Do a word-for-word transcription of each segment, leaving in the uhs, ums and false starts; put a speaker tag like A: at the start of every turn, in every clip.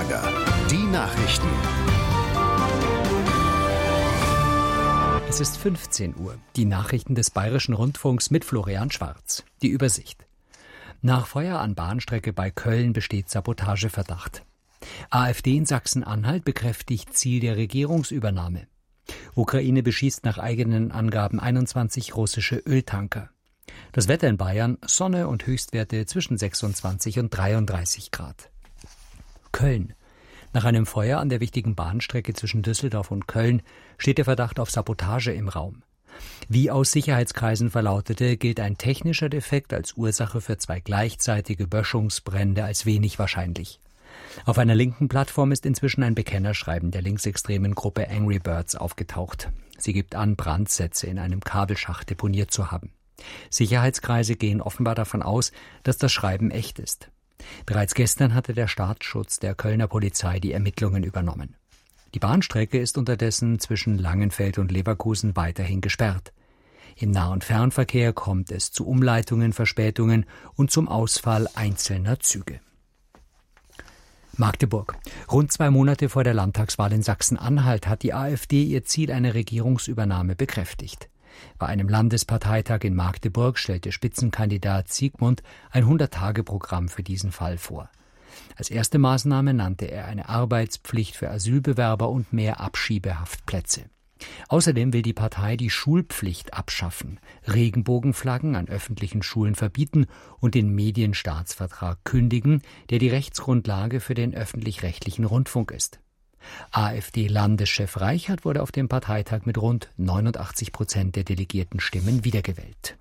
A: Maischberger. Die Nachrichten.
B: Es ist fünfzehn Uhr. Die Nachrichten des Bayerischen Rundfunks mit Florian Schwarz. Die Übersicht. Nach Feuer an Bahnstrecke bei Köln besteht Sabotageverdacht. AfD in Sachsen-Anhalt bekräftigt Ziel der Regierungsübernahme. Ukraine beschießt nach eigenen Angaben einundzwanzig russische Öltanker. Das Wetter in Bayern: Sonne und Höchstwerte zwischen sechsundzwanzig und dreiunddreißig Grad. Köln. Nach einem Feuer an der wichtigen Bahnstrecke zwischen Düsseldorf und Köln steht der Verdacht auf Sabotage im Raum. Wie aus Sicherheitskreisen verlautete, gilt ein technischer Defekt als Ursache für zwei gleichzeitige Böschungsbrände als wenig wahrscheinlich. Auf einer linken Plattform ist inzwischen ein Bekennerschreiben der linksextremen Gruppe Angry Birds aufgetaucht. Sie gibt an, Brandsätze in einem Kabelschacht deponiert zu haben. Sicherheitskreise gehen offenbar davon aus, dass das Schreiben echt ist. Bereits gestern hatte der Staatsschutz der Kölner Polizei die Ermittlungen übernommen. Die Bahnstrecke ist unterdessen zwischen Langenfeld und Leverkusen weiterhin gesperrt. Im Nah- und Fernverkehr kommt es zu Umleitungen, Verspätungen und zum Ausfall einzelner Züge. Magdeburg. Rund zwei Monate vor der Landtagswahl in Sachsen-Anhalt hat die AfD ihr Ziel einer Regierungsübernahme bekräftigt. Bei einem Landesparteitag in Magdeburg stellte Spitzenkandidat Siegmund ein hundert-Tage-Programm für diesen Fall vor. Als erste Maßnahme nannte er eine Arbeitspflicht für Asylbewerber und mehr Abschiebehaftplätze. Außerdem will die Partei die Schulpflicht abschaffen, Regenbogenflaggen an öffentlichen Schulen verbieten und den Medienstaatsvertrag kündigen, der die Rechtsgrundlage für den öffentlich-rechtlichen Rundfunk ist. AfD-Landeschef Reichert wurde auf dem Parteitag mit rund neunundachtzig Prozent der delegierten Stimmen wiedergewählt.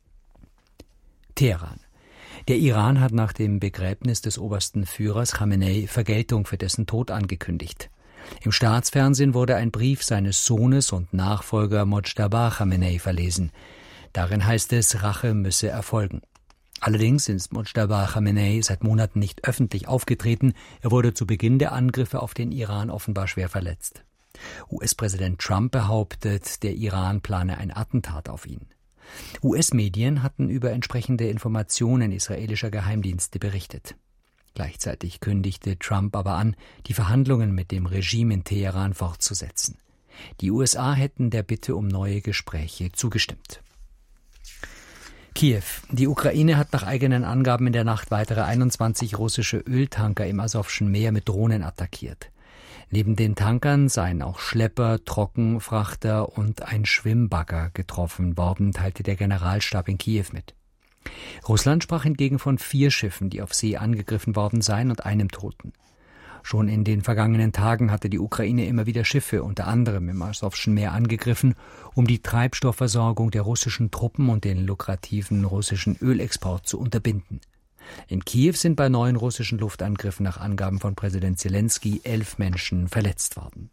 B: Teheran. Der Iran hat nach dem Begräbnis des obersten Führers Khamenei Vergeltung für dessen Tod angekündigt. Im Staatsfernsehen wurde ein Brief seines Sohnes und Nachfolger Mojtaba Khamenei verlesen. Darin heißt es, Rache müsse erfolgen. Allerdings ist Mojtaba Khamenei seit Monaten nicht öffentlich aufgetreten. Er wurde zu Beginn der Angriffe auf den Iran offenbar schwer verletzt. U S-Präsident Trump behauptet, der Iran plane ein Attentat auf ihn. U S-Medien hatten über entsprechende Informationen israelischer Geheimdienste berichtet. Gleichzeitig kündigte Trump aber an, die Verhandlungen mit dem Regime in Teheran fortzusetzen. Die U S A hätten der Bitte um neue Gespräche zugestimmt. Kiew. Die Ukraine hat nach eigenen Angaben in der Nacht weitere einundzwanzig russische Öltanker im Asowschen Meer mit Drohnen attackiert. Neben den Tankern seien auch Schlepper, Trockenfrachter und ein Schwimmbagger getroffen worden, teilte der Generalstab in Kiew mit. Russland sprach hingegen von vier Schiffen, die auf See angegriffen worden seien, und einem Toten. Schon in den vergangenen Tagen hatte die Ukraine immer wieder Schiffe, unter anderem im Asowschen Meer, angegriffen, um die Treibstoffversorgung der russischen Truppen und den lukrativen russischen Ölexport zu unterbinden. In Kiew sind bei neuen russischen Luftangriffen nach Angaben von Präsident Zelensky elf Menschen verletzt worden.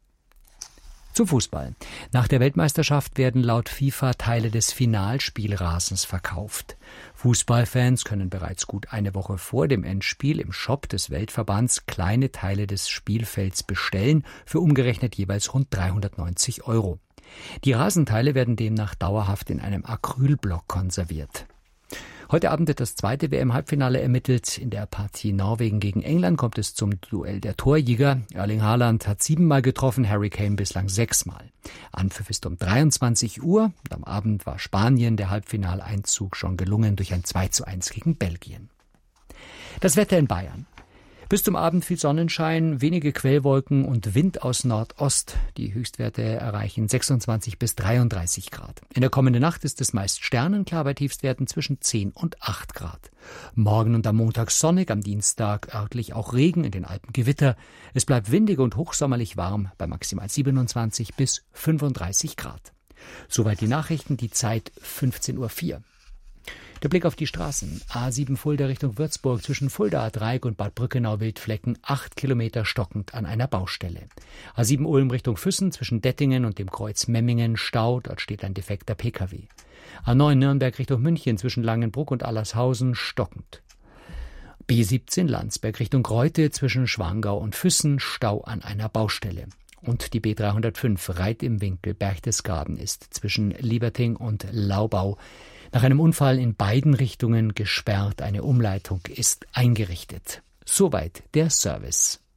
B: Zum Fußball. Nach der Weltmeisterschaft werden laut FIFA Teile des Finalspielrasens verkauft. Fußballfans können bereits gut eine Woche vor dem Endspiel im Shop des Weltverbands kleine Teile des Spielfelds bestellen, für umgerechnet jeweils rund dreihundertneunzig Euro. Die Rasenteile werden demnach dauerhaft in einem Acrylblock konserviert. Heute Abend wird das zweite W M-Halbfinale ermittelt. In der Partie Norwegen gegen England kommt es zum Duell der Torjäger. Erling Haaland hat siebenmal getroffen, Harry Kane bislang sechsmal. Anpfiff ist um dreiundzwanzig Uhr. Und am Abend war Spanien der Halbfinaleinzug schon gelungen durch ein zwei zu eins gegen Belgien. Das Wetter in Bayern. Bis zum Abend viel Sonnenschein, wenige Quellwolken und Wind aus Nordost. Die Höchstwerte erreichen sechsundzwanzig bis dreiunddreißig Grad. In der kommenden Nacht ist es meist sternenklar bei Tiefstwerten zwischen zehn und acht Grad. Morgen und am Montag sonnig, am Dienstag örtlich auch Regen, in den Alpen Gewitter. Es bleibt windig und hochsommerlich warm bei maximal siebenundzwanzig bis fünfunddreißig Grad. Soweit die Nachrichten, die Zeit fünfzehn Uhr vier. Der Blick auf die Straßen. A sieben Fulda Richtung Würzburg, zwischen Fuldaer Dreieck und Bad Brückenau-Wildflecken, acht Kilometer stockend an einer Baustelle. A sieben Ulm Richtung Füssen, zwischen Dettingen und dem Kreuz Memmingen, Stau, dort steht ein defekter P K W. A neun Nürnberg Richtung München, zwischen Langenbruck und Allershausen, stockend. B siebzehn Landsberg Richtung Reute, zwischen Schwangau und Füssen, Stau an einer Baustelle. Und die B dreihundertfünf Reit im Winkel Berchtesgaden ist zwischen Lieberting und Laubau nach einem Unfall in beiden Richtungen gesperrt. Eine Umleitung ist eingerichtet. Soweit der Service.